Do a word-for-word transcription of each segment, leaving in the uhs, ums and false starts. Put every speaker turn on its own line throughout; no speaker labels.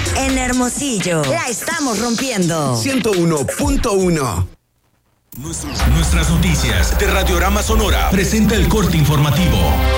En Hermosillo, la estamos rompiendo.
ciento uno punto uno.
Nuestras noticias de Radiorama Sonora presenta el corte informativo.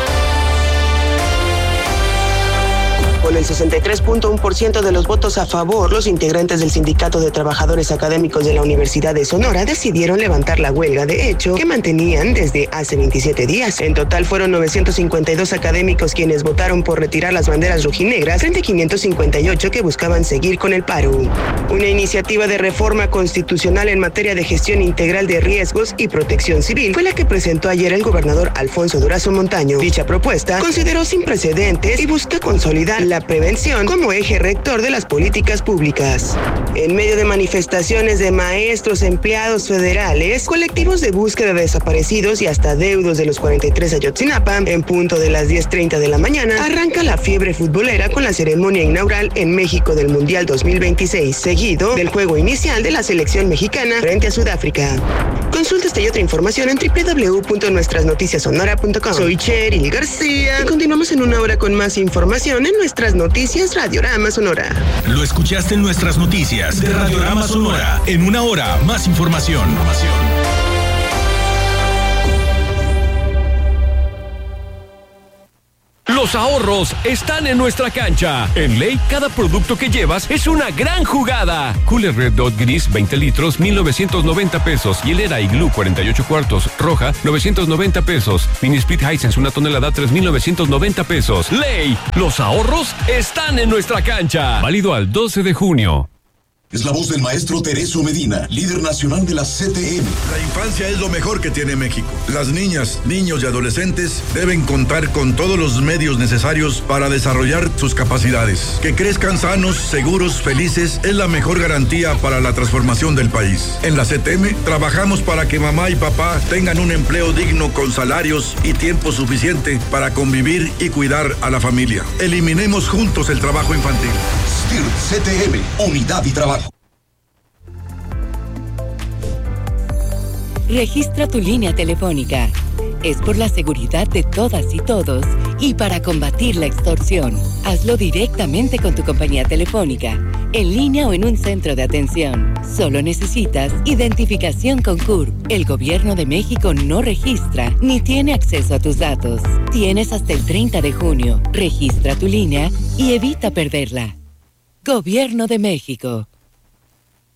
Con el sesenta y tres punto uno por ciento de los votos a favor, los integrantes del Sindicato de Trabajadores Académicos de la Universidad de Sonora decidieron levantar la huelga de hecho que mantenían desde hace veintisiete días. En total fueron novecientos cincuenta y dos académicos quienes votaron por retirar las banderas rojinegras frente a quinientos cincuenta y ocho que buscaban seguir con el paro. Una iniciativa de reforma constitucional en materia de gestión integral de riesgos y protección civil fue la que presentó ayer el gobernador Alfonso Durazo Montaño. Dicha propuesta consideró sin precedentes y busca consolidar la prevención como eje rector de las políticas públicas. En medio de manifestaciones de maestros, empleados federales, colectivos de búsqueda de desaparecidos y hasta deudos de los cuarenta y tres Ayotzinapa, en punto de las diez treinta de la mañana, arranca la fiebre futbolera con la ceremonia inaugural en México del Mundial dos mil veintiséis, seguido del juego inicial de la selección mexicana frente a Sudáfrica. Consulta esta y otra información en doble u doble u doble u punto nuestras noticias sonora punto com. Soy Cheryl García y continuamos en una hora con más información en nuestras noticias Radiorama Sonora.
Lo escuchaste en nuestras noticias de Radiorama Sonora. En una hora, más información.
Los ahorros están en nuestra cancha. En Ley, cada producto que llevas es una gran jugada. Cooler Red Dot Gris, veinte litros, mil novecientos noventa pesos. Hielera Igloo, cuarenta y ocho cuartos, roja, novecientos noventa pesos. Mini Split Hisense, una tonelada, tres mil novecientos noventa pesos. Ley, los ahorros están en nuestra cancha. Válido al doce de junio.
Es la voz del maestro Teresio Medina, líder nacional de la C T M.
La infancia es lo mejor que tiene México. Las niñas, niños y adolescentes deben contar con todos los medios necesarios para desarrollar sus capacidades. Que crezcan sanos, seguros, felices es la mejor garantía para la transformación del país. En la C T M trabajamos para que mamá y papá tengan un empleo digno con salarios y tiempo suficiente para convivir y cuidar a la familia. Eliminemos juntos el trabajo infantil.
S T I R C T M, Unidad y Trabajo.
Registra tu línea telefónica. Es por la seguridad de todas y todos y para combatir la extorsión. Hazlo directamente con tu compañía telefónica, en línea o en un centro de atención. Solo necesitas identificación con C U R P. El Gobierno de México no registra ni tiene acceso a tus datos. Tienes hasta el treinta de junio. Registra tu línea y evita perderla. Gobierno de México.